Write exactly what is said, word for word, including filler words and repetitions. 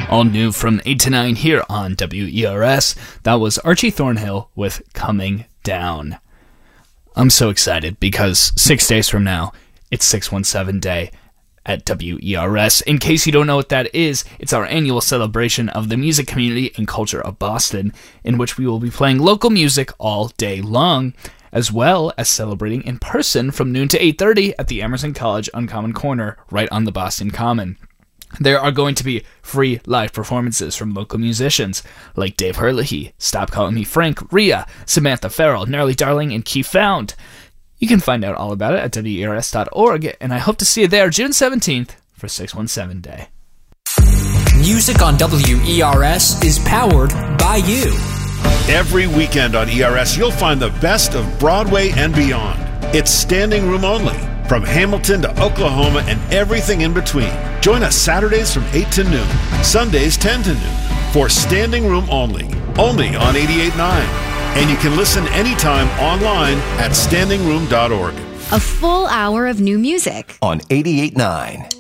All new from eight to nine here on W E R S. That was Archie Thornhill with Coming Down. I'm so excited because six days from now, it's six one seven Day at W E R S. In case you don't know what that is, it's our annual celebration of the music community and culture of Boston, in which we will be playing local music all day long, as well as celebrating in person from noon to eight thirty at the Emerson College Uncommon Corner, right on the Boston Common. There are going to be free live performances from local musicians like Dave Herlihy, Stop Calling Me Frank, Rhea, Samantha Farrell, Gnarly Darling, and Keith Found. You can find out all about it at W E R S dot org, and I hope to see you there June seventeenth for six one seven Day. Music on W E R S is powered by you. Every weekend on E R S, you'll find the best of Broadway and beyond. It's standing room only, from Hamilton to Oklahoma and everything in between. Join us Saturdays from eight to noon, Sundays ten to noon, for Standing Room Only, only on eighty-eight point nine. And you can listen anytime online at standing room dot org. A full hour of new music on eighty-eight point nine.